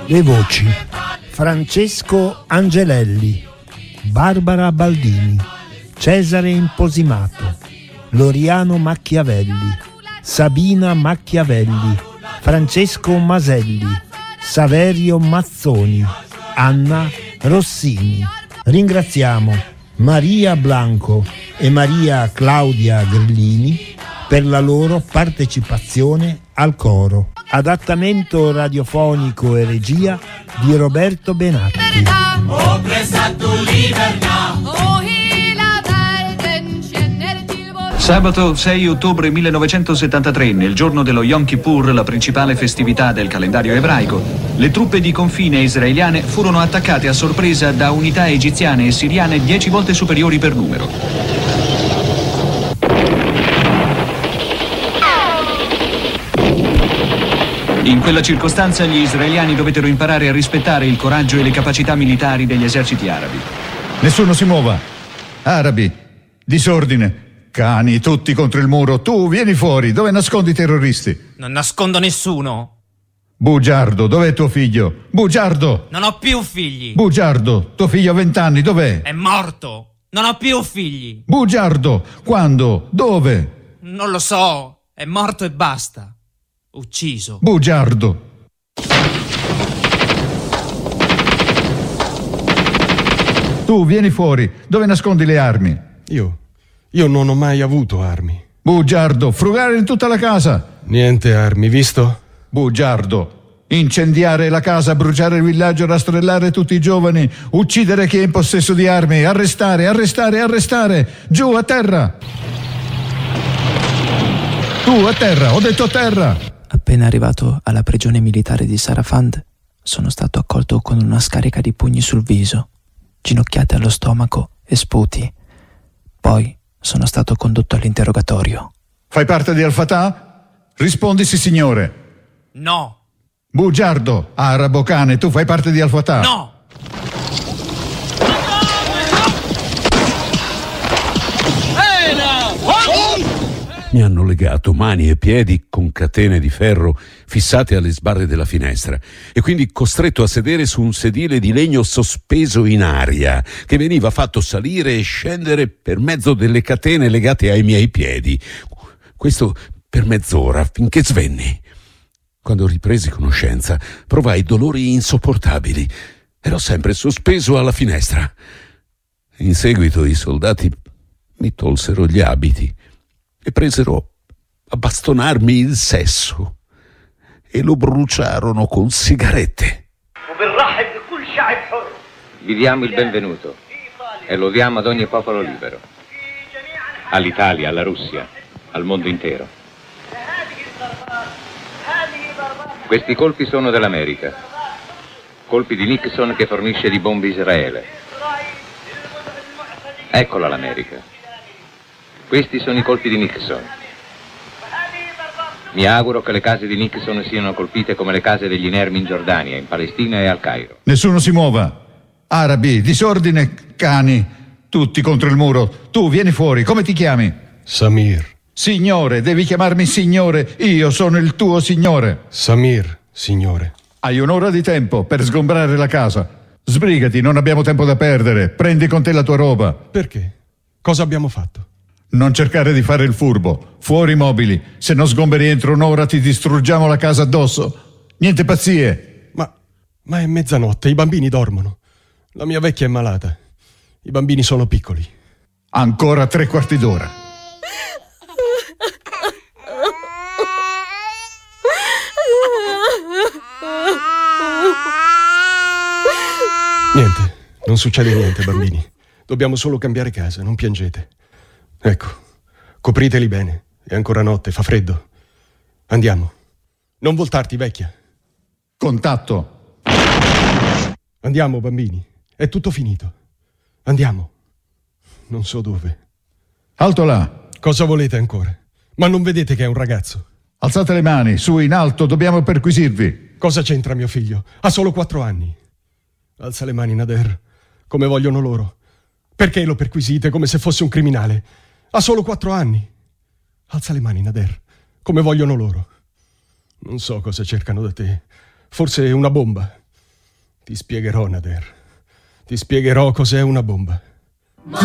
Le voci: Francesco Angelelli, Barbara Baldini, Cesare Imposimato, Loriano Macchiavelli, Sabina Macchiavelli, Francesco Maselli, Saverio Mazzoni, Anna Rossini. Ringraziamo Maria Blanco e Maria Claudia Grillini per la loro partecipazione al coro. Adattamento radiofonico e regia di Roberto Benatti. Sabato 6 ottobre 1973, nel giorno dello Yom Kippur, la principale festività del calendario ebraico, le truppe di confine israeliane furono attaccate a sorpresa da unità egiziane e siriane 10 volte superiori per numero. In quella circostanza gli israeliani dovettero imparare a rispettare il coraggio e le capacità militari degli eserciti arabi. Nessuno si muova. Arabi, disordine, cani tutti contro il muro. Tu vieni fuori, dove nascondi i terroristi? Non nascondo nessuno. Bugiardo, dov'è tuo figlio? Bugiardo! Non ho più figli. Bugiardo, tuo figlio ha 20 anni, dov'è? È morto. Non ho più figli. Bugiardo, quando? Dove? Non lo so. È morto e basta. Ucciso. Bugiardo. Tu vieni fuori, dove nascondi le armi? Io non ho mai avuto armi. Bugiardo, frugare in tutta la casa. Niente armi, visto? Bugiardo, incendiare la casa, bruciare il villaggio, rastrellare tutti i giovani, uccidere chi è in possesso di armi, arrestare, giù a terra. Tu a terra, ho detto a terra. Appena arrivato alla prigione militare di Sarafand, sono stato accolto con una scarica di pugni sul viso, ginocchiate allo stomaco e sputi. Poi sono stato condotto all'interrogatorio. Fai parte di Al-Fatah? Rispondi sì, signore. No. Bugiardo, arabo cane, tu fai parte di Al-Fatah? No. Mi hanno legato mani e piedi con catene di ferro fissate alle sbarre della finestra e quindi costretto a sedere su un sedile di legno sospeso in aria che veniva fatto salire e scendere per mezzo delle catene legate ai miei piedi. Questo per mezz'ora, finché svenni. Quando ripresi conoscenza, provai dolori insopportabili. Ero sempre sospeso alla finestra. In seguito i soldati mi tolsero gli abiti e presero a bastonarmi il sesso e lo bruciarono con sigarette. Vi diamo il benvenuto e lo diamo ad ogni popolo libero, all'Italia, alla Russia, al mondo intero. Questi colpi sono dell'America, colpi di Nixon che fornisce di bombe Israele. Eccola l'America. Questi sono i colpi di Nixon. Mi auguro che le case di Nixon siano colpite come le case degli inermi in Giordania, in Palestina e al Cairo. Nessuno si muova. Arabi, disordine, cani, tutti contro il muro. Tu vieni fuori, come ti chiami? Samir. Signore, devi chiamarmi signore. Io sono il tuo signore. Samir, signore. Hai un'ora di tempo per sgombrare la casa. Sbrigati, non abbiamo tempo da perdere. Prendi con te la tua roba. Perché? Cosa abbiamo fatto? Non cercare di fare il furbo. Fuori i mobili. Se non sgomberi entro un'ora ti distruggiamo la casa addosso. Niente pazzie. Ma è mezzanotte, i bambini dormono. La mia vecchia è malata. I bambini sono piccoli. Ancora 3/4 d'ora. Niente, non succede niente, bambini. Dobbiamo solo cambiare casa, non piangete. Ecco, copriteli bene. È ancora notte, fa freddo. Andiamo. Non voltarti, vecchia. Contatto. Andiamo, bambini. È tutto finito. Andiamo. Non so dove. Alto là. Cosa volete ancora? Ma non vedete che è un ragazzo? Alzate le mani, su in alto, dobbiamo perquisirvi. Cosa c'entra mio figlio? Ha solo 4 anni. Alza le mani, Nader, come vogliono loro. Perché lo perquisite come se fosse un criminale? Ha solo 4 anni. Alza le mani, Nader, come vogliono loro. Non so cosa cercano da te. Forse una bomba. Ti spiegherò, Nader. Ti spiegherò cos'è una bomba.